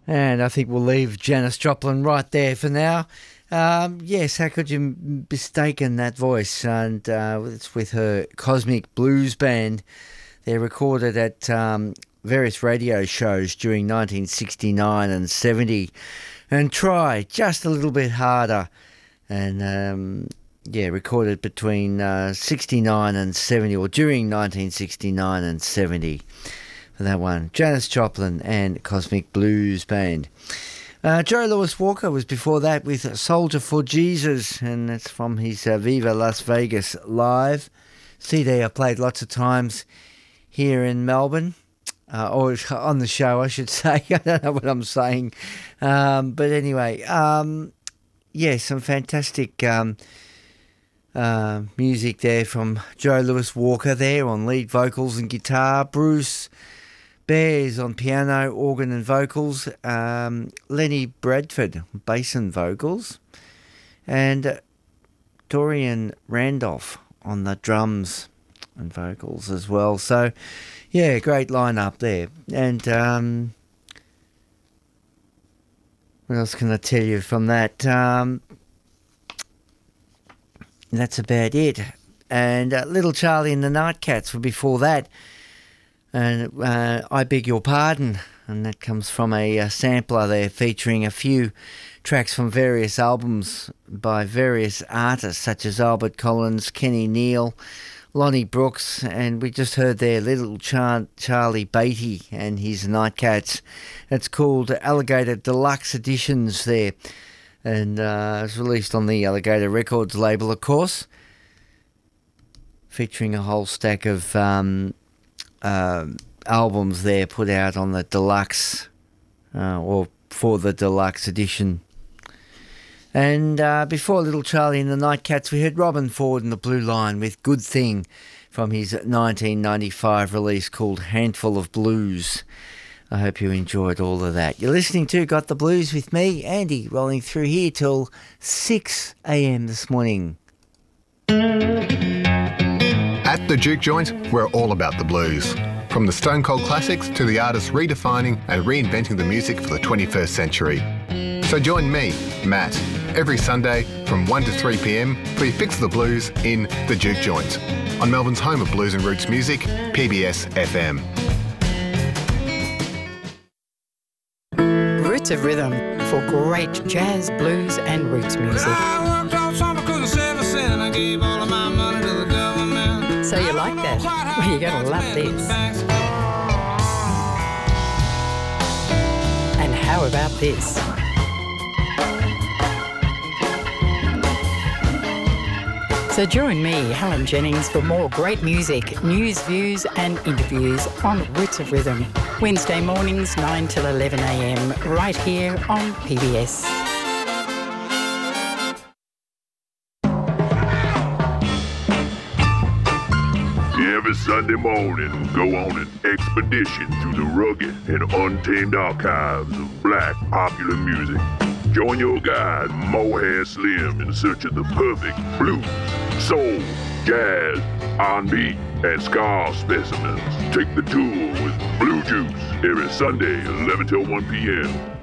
And I think we'll leave Janis Joplin right there for now. Yes, how could you mistaken that voice? And it's with her Cosmic Blues Band. They're recorded at various radio shows during 1969 and 70. And try just a little bit harder. And recorded between 69 and 70, or during 1969 and 70. For that one, Janis Joplin and Cosmic Blues Band. Joe Louis Walker was before that with Soldier for Jesus, and that's from his Viva Las Vegas Live CD I played lots of times here in Melbourne, or on the show I should say. I don't know what I'm saying. But anyway, some fantastic music there from Joe Louis Walker there on lead vocals and guitar. Bruce Bears on piano, organ and vocals. Lenny Bradford, bass and vocals. And Dorian Randolph on the drums and vocals as well. So, yeah, great lineup there. And what else can I tell you from that? That's about it. And Little Charlie and the Nightcats were before that. And I Beg Your Pardon, and that comes from a sampler there featuring a few tracks from various albums by various artists such as Albert Collins, Kenny Neal, Lonnie Brooks, and we just heard there Little Charlie Beatty and his Nightcats. It's called Alligator Deluxe Editions there, and it's released on the Alligator Records label, of course, featuring a whole stack of albums there put out on the deluxe or for the deluxe edition. And before Little Charlie and the Nightcats, we heard Robin Ford and the Blue Line with Good Thing from his 1995 release called Handful of Blues. I hope you enjoyed all of that. You're listening to Got the Blues with me, Andy, rolling through here till 6 a.m. this morning. At the Juke Joint, we're all about the blues. From the Stone Cold classics to the artists redefining and reinventing the music for the 21st century. So join me, Matt, every Sunday from 1 to 3 p.m. for your fix of the blues in the Juke Joint on Melbourne's home of blues and roots music, PBS FM. Roots of Rhythm for great jazz, blues and roots music. I worked all summer, couldn't save a cent, and I gave all of my money to the government. So you like that? Well, you're going to love this. And how about this? So join me, Helen Jennings, for more great music, news, views and interviews on Roots of Rhythm. Wednesday mornings 9 till 11 a.m. right here on PBS. Every Sunday morning, go on an expedition through the rugged and untamed archives of black popular music. Join your guide, Mohair Slim, in search of the perfect blues, soul, jazz, R&B, and ska specimens. Take the tour with Blue Juice every Sunday, 11 till 1 p.m.